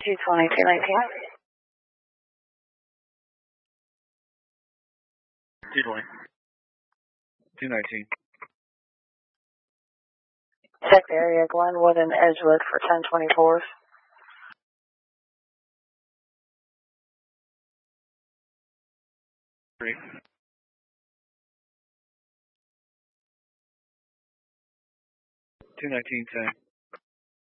220, 219. 220. 219. Check the area, Glenwood and Edgewood for 1024. Three. 219, same.